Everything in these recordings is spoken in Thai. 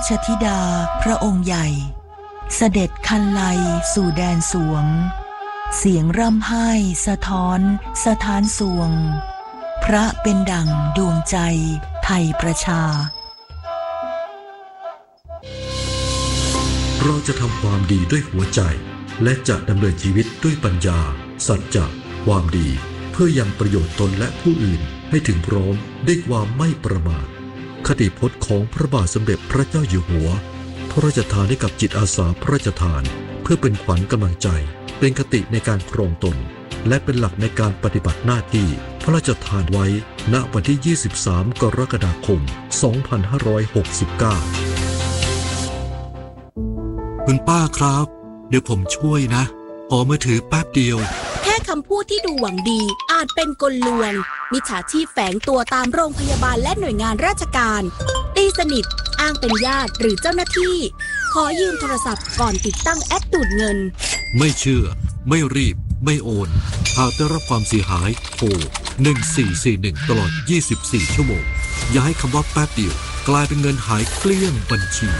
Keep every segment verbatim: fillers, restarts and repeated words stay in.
ชธิดาพระองค์ใหญ่เสด็จคันไลสู่แดนสวงเสียงร่ำไห้สะท้อนสถานสวงพระเป็นดั่งดวงใจไทยประชาเราจะทำความดีด้วยหัวใจและจะดำเนินชีวิตด้วยปัญญาสัจจะความดีเพื่อยังประโยชน์ตนและผู้อื่นให้ถึงพร้อมด้วยความไม่ประมาทคติพจน์ของพระบาทสมเด็จพระเจ้าอยู่หัวพระราชทานให้กับจิตอาสาพระราชทานเพื่อเป็นขวัญกำลังใจเป็นคติในการครองตนและเป็นหลักในการปฏิบัติหน้าที่พระราชทานไว้ณวันที่ยี่สิบสามกรกฎาคมสองพันห้าร้อยหกสิบเก้าคุณป้าครับเดี๋ยวผมช่วยนะขอมือถือแป๊บเดียวแค่คำพูดที่ดูหวังดีอาจเป็นกลลวงมิจฉาชีพแฝงตัวตามโรงพยาบาลและหน่วยงานราชการตีสนิทอ้างเป็นญาติหรือเจ้าหน้าที่ขอยืมโทรศัพท์ก่อนติดตั้งแอปดูดเงินไม่เชื่อไม่รีบไม่โอนหากได้รับความเสียหายโทรหนึ่งสี่สี่หนึ่งตลอดยี่สิบสี่ชั่วโมงอย่าให้คำว่าแป๊บเดียวกลายเป็นเงินหายเกลี้ยงบัญชี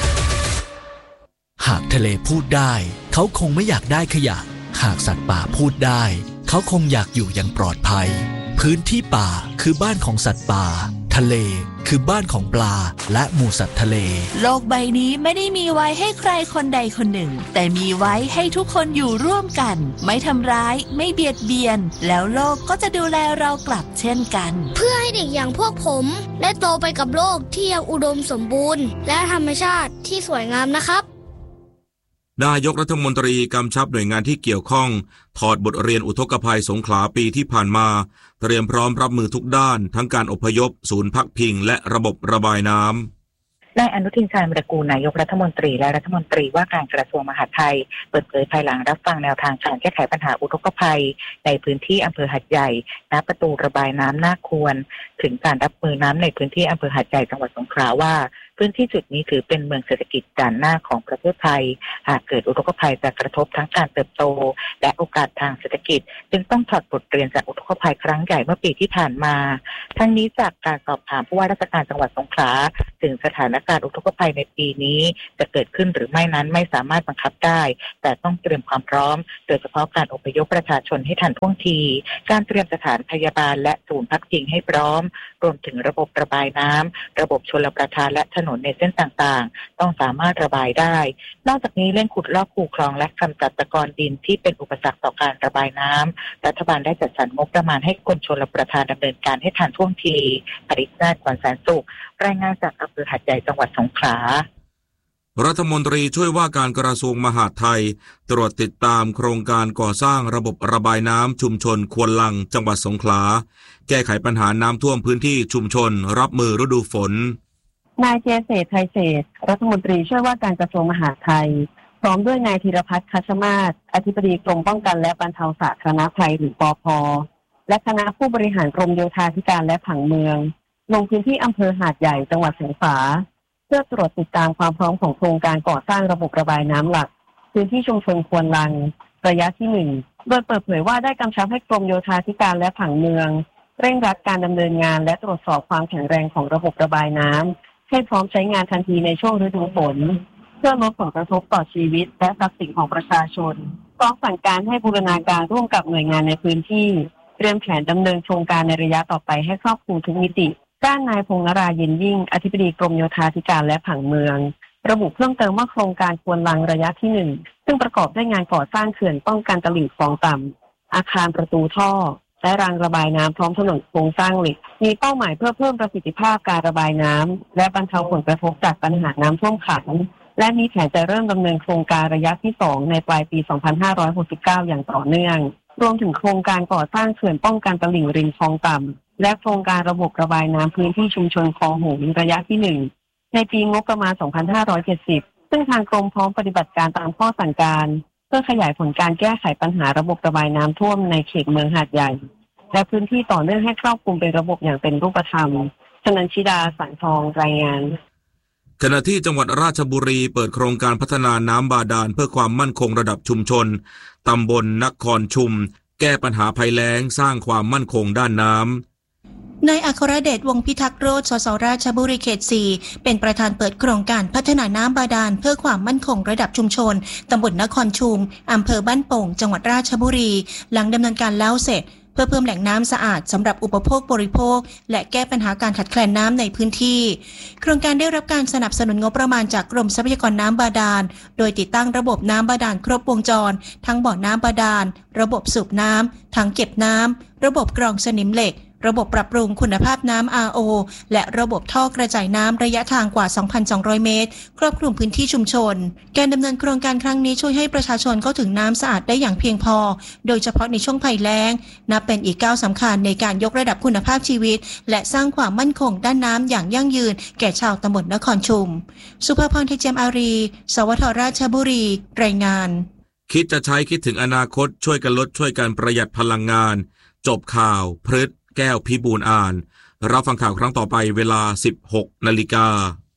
หากทะเลพูดได้เขาคงไม่อยากได้ขยะหากสัตว์ป่าพูดได้เขาคงอยากอยู่อย่างปลอดภัยพื้นที่ป่าคือบ้านของสัตว์ป่าทะเลคือบ้านของปลาและหมู่สัตว์ทะเลโลกใบนี้ไม่ได้มีไว้ให้ใครคนใดคนหนึ่งแต่มีไว้ให้ทุกคนอยู่ร่วมกันไม่ทำร้ายไม่เบียดเบียนแล้วโลกก็จะดูแลเรากลับเช่นกันเพื่อให้เด็กอย่างพวกผมได้โตไปกับโลกที่ยังอุดมสมบูรณ์และธรรมชาติที่สวยงามนะครับนายกรัฐมนตรีกำชับหน่วยงานที่เกี่ยวข้องถอดบทเรียนอุทกภัยสงขลาปีที่ผ่านมาเตรียมพร้อมรับมือทุกด้านทั้งการอพยพศูนย์พักพิงและระบบระบายน้ำนายอนุทินชาญวิรากูลนายกรัฐมนตรีและรัฐมนตรีว่าการกระทรวงมหาดไทยเปิดเผยภายหลังรับฟังแนวทางการแก้ไขปัญหาอุทกภัยในพื้นที่อำเภอหาดใหญ่ณประตูระบายน้ำนาควรถึงการรับมือน้ำในพื้นที่อำเภอหาดใหญ่จังหวัดสงขลาว่าพื้นที่จุดนี้ถือเป็นเมืองเศรษฐกิจด่านหน้าของประเทศไทยหากเกิดอุทกภัยจะกระทบทั้งการเติบโตและโอกาสทางเศรษฐกิจจึงต้องถอดบทเรียนจากอุทกภัยครั้งใหญ่เมื่อปีที่ผ่านมาทั้งนี้จากการสอบถามผู้ว่าราชการจังหวัดสงขลาถึงสถานการณ์อุทกภัยในปีนี้จะเกิดขึ้นหรือไม่นั้นไม่สามารถบังคับได้แต่ต้องเตรียมความพร้อมโดยเฉพาะการอพยพประชาชนให้ทันท่วงทีการเตรียมสถานพยาบาลและศูนย์พักพิงให้พร้อมรวมถึงระบบระบายน้ำระบบชลประทานและถนนในเส้นต่างๆต้องสามารถระบายได้นอกจากนี้เร่งขุดลอกคูคลองและกำจัดตะกอนดินที่เป็นอุปสรรคต่อการระบายน้ำรัฐบาลได้จัดสรรงบประมาณให้กรมชลประทานดำเนินการให้ทันท่วงทีปริศนาถขวัญแสนสุขรายงานจากอำเภอหาดใหญ่จังหวัดสงขลารัฐมนตรีช่วยว่าการกระทรวงมหาดไทยตรวจติดตามโครงการก่อสร้างระบบระบายน้ำชุมชนควนลังจังหวัดสงขลาแก้ไขปัญหาน้ำท่วมพื้นที่ชุมชนรับมือฤดูฝนนายเจเษฐไทยเศรษฐ์รัฐมนตรีช่วยว่าการกระทรวงมหาดไทยพร้อมด้วยนายธีรพัฒน์คัชมาศอธิบดีกรมป้องกันและบรรเทาสาธารณภัยหรือปภ.และคณะผู้บริหารกรมโยธาธิการและผังเมืองลงพื้นที่อำเภอหาดใหญ่จังหวัดสงขลาเพื่อตรวจติดตามความพร้อมของโครงการก่อสร้างระบบระบายน้ำหลักพื้นที่ชุมชนควนลังระยะที่หนึ่งโดยเปิดเผยว่าได้กำชับให้กรมโยธาธิการและผังเมืองเร่งรัดการดำเนินงานและตรวจสอบความแข็งแรงของระบบระบายน้ำให้พร้อมใช้งานทันทีในช่วงฤดูฝนเพื่อลดผลกระทบต่อชีวิตและทรัพย์สินของประชาชนพร้อมสั่งการให้บูรณาการร่วมกับหน่วยงานในพื้นที่เตรียมแผนดำเนินโครงการในระยะต่อไปให้ครอบคลุมทุกมิติด้านนายพงษ์นราเย็นยิ่งอธิบดีกรมโยธาธิการและผังเมืองระบุเพิ่มเติมว่าโครงการควนลังระยะที่หนึ่งซึ่งประกอบด้วยงานก่อสร้างเขื่อนป้องกันตลิ่งคลองต่ำอาคารประตูท่อและรางระบายน้ำพร้อมถนนโครงสร้างเหล็กมีเป้าหมายเพื่อเพิ่มประสิทธิภาพการระบายน้ำและบรรเทาผลกระทบจากปัญหาน้ำท่วมขังและมีแผนจะเริ่มดำเนินโครงการระยะที่สองในปลายปีสองพันห้าร้อยหกสิบเก้าอย่างต่อเนื่องรวมถึงโครงการก่อสร้างเขื่อนป้องกันตลิ่งริมคลองต่ำและโครงการระบบระบายน้ำพื้นที่ชุมชนคลองหงส์ระยะที่หนึ่งในปีงบประมาณสองพันห้าร้อยเจ็ดสิบซึ่งทางกรมพร้อมปฏิบัติการตามข้อสั่งการเพื่อขยายผลการแก้ไขปัญหาระบบระบายน้ำท่วมในเขตเมืองหาดใหญ่และพื้นที่ต่อเนื่องให้ครอบคลุมเป็นระบบอย่างเป็นรูปธรรมชนันชิดาสังทองรายงานขณะที่จังหวัดราชบุรีเปิดโครงการพัฒนาน้ำบาดาลเพื่อความมั่นคงระดับชุมชนตำบลนครชุมแก้ปัญหาภัยแล้งสร้างความมั่นคงด้านน้ำนายอัครเดชวงศ์พิทักษ์โรจน์ สส ราชบุรีเขต สี่ เป็นประธานเปิดโครงการพัฒนาน้ำบาดาลเพื่อความมั่นคงระดับชุมชนตำบลนครชุมอำเภอบ้านโป่งจังหวัดราชบุรีหลังดำเนินการแล้วเสร็จเพื่อเพิ่มแหล่งน้ำสะอาดสำหรับอุปโภคบริโภคและแก้ปัญหาการขาดแคลนน้ำในพื้นที่โครงการได้รับการสนับสนุนงบประมาณจากกรมทรัพยากรน้ำบาดาลโดยติดตั้งระบบน้ำบาดาลครบวงจรทั้งบ่อน้ำบาดาลระบบสูบน้ำถังเก็บน้ำระบบกรองสนิมเหล็กระบบปรับปรุงคุณภาพน้ำ อาร์ โอ และระบบท่อกระจายน้ำระยะทางกว่า สองพันสองร้อย เมตรครอบคลุมพื้นที่ชุมชนการดำเนินโครงการครั้งนี้ช่วยให้ประชาชนเข้าถึงน้ำสะอาดได้อย่างเพียงพอโดยเฉพาะในช่วงภัยแล้งนับเป็นอีกก้าวสำคัญในการยกระดับคุณภาพชีวิตและสร้างความมั่นคงด้านน้ำอย่างยั่งยืนแก่ชาวตำบลนครชุมสุภาพร เทเจียมอารี สวท ราชบุรีรายงานคิดจะใช้คิดถึงอนาคตช่วยกันลดช่วยกันประหยัดพลังงานจบข่าวพฤษแก้วพิบูลอ่านรับฟังข่าวครั้งต่อไปเวลา สิบหกนาฬิกา